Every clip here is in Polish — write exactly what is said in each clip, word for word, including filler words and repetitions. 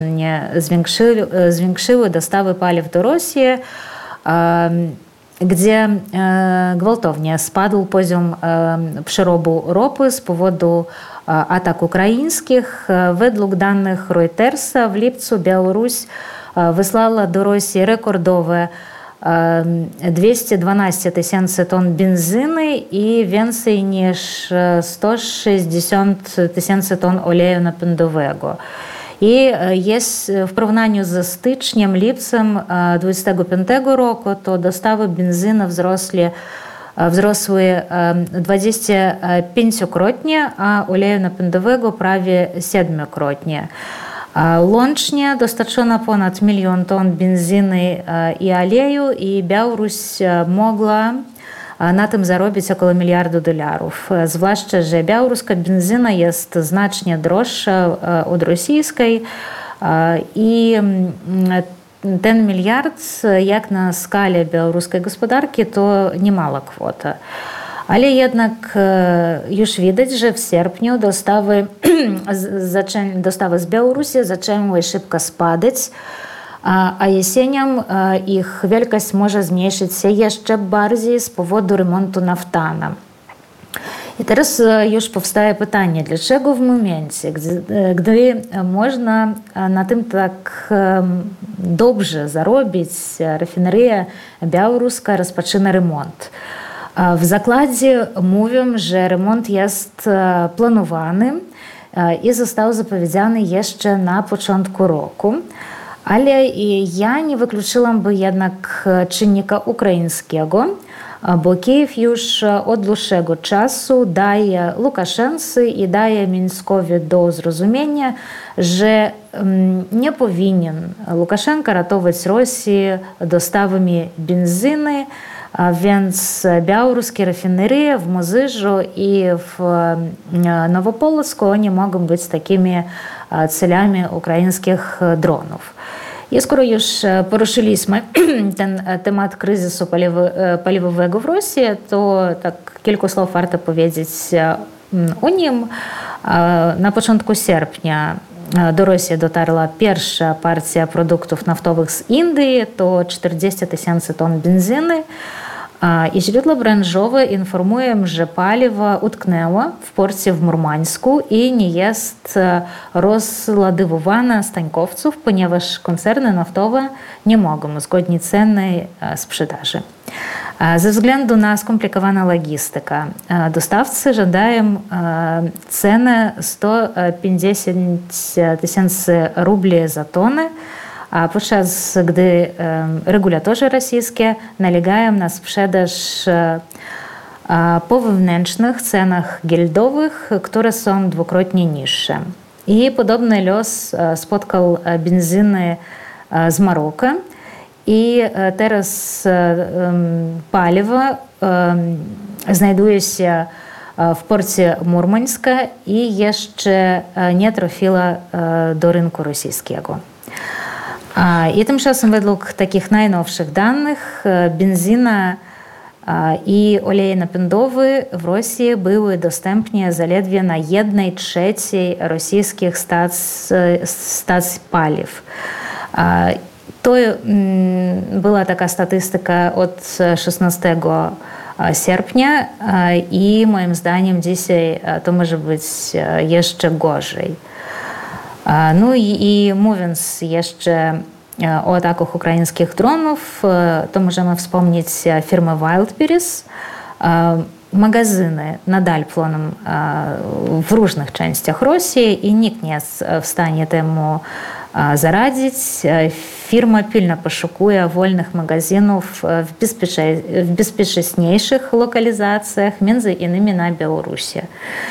zwiększyły, zwiększyły dostawy paliw do Rosji, gdzie gwałtownie spadł poziom przerobu ropy z powodu atak ukraińskich. Według danych Reutersa w lipcu Białoruś wysłała do Rosji rekordowe dwieście dwanaście tysięcy ton benzyny i więcej niż sto sześćdziesiąt tysięcy ton oleju napędowego. I jest w porównaniu ze styczniem, lipcem dwudziestego piątego roku, to dostawy benzyny wzrosły, wzrosły dwudziestopięciokrotnie, a oleju napędowego prawie siedmiokrotnie. Łącznie dostarczono ponad milion ton benzyny i oleju, i Białoruś mogła na tym zarobić około miliardu dolarów. Zwłaszcza, że białoruska benzyna jest znacznie droższa od rosyjskiej i ten miliard, jak na skalę białoruskiej gospodarki, to niemała kwota. Ale jednak już widać, że w sierpniu dostawy, dostawy z Białorusi zaczęły szybko spadać, a jesienią ich wielkość może zmniejszyć się jeszcze bardziej z powodu remontu naftana. I teraz już powstaje pytanie, dlaczego w momencie, gdy, gdy można na tym tak dobrze zarobić, rafineria białoruska rozpoczyna remont. W zakładzie mówią, że remont jest planowany i został zapowiedziany jeszcze na początku roku. Ale ja nie wykluczyłam by jednak czynnika ukraińskiego, bo Kijów już od dłuższego czasu daje Łukaszence i daje Mińskowi do zrozumienia, że nie powinien Łukaszenka ratować Rosję dostawami benzyny, więc białoruskie rafinerie w Mozyżu i w Nowopolsku oni mogą być takimi celami ukraińskich dronów. I skoro już poruszyliśmy ten temat kryzysu paliwowego w Rosji, to tak kilku słów warto powiedzieć o nim. Na początku sierpnia do Rosji dotarła pierwsza partia produktów naftowych z Indii, to czterdzieści tysięcy ton benzyny. I źródła branżowe informują, że paliwo utknęło w porcie w Murmańsku i nie jest rozładowywane z tankowców, ponieważ koncerny naftowe nie mogą uzgodnić ceny sprzedaży. Ze względu na skomplikowaną logistykę dostawcy żądają cenę sto pięćdziesiąt tysięcy rubli za tonę, podczas gdy regulatorzy rosyjskie nalegają na sprzedaż po wewnętrznych cenach giełdowych, które są dwukrotnie niższe. I podobny los spotkał benzyny z Maroka. I teraz paliwo znajduje się w porcie Murmańska i jeszcze nie trafiło do rynku rosyjskiego. I tymczasem według takich najnowszych danych benzyna i olej napędowy w Rosji były dostępne zaledwie na jednej trzeciej rosyjskich stacji, stacji paliw. To była taka statystyka od szesnastego sierpnia i moim zdaniem dzisiaj to może być jeszcze gorzej. No i, i mówiąc jeszcze o atakach ukraińskich dronów, to możemy wspomnieć firmę Wildberries. Magazyny nadal płoną w różnych częściach Rosji i nikt nie jest w stanie temu zaradzić. Firma pilnie poszukuje wolnych magazynów w, bezpiecze, w bezpieczniejszych lokalizacjach, między innymi na Białorusi.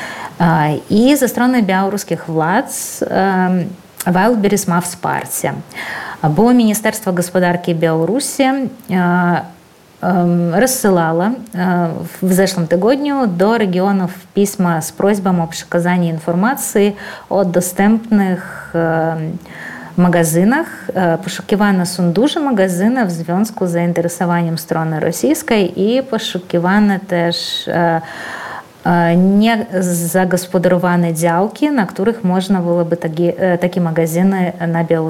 I ze strony białoruskich władz Wildberries ma wsparcie, bo Ministerstwo Gospodarki Białorusi rozsyłało w zeszłym tygodniu do regionów pisma z prośbą o przekazanie informacji o dostępnych magazynach. Poszukiwane są duże magazyny w związku z zainteresowaniem strony rosyjskiej i poszukiwane też nie zagospodarowane działki, na których można byłoby takie, takie magazyny na Białorusi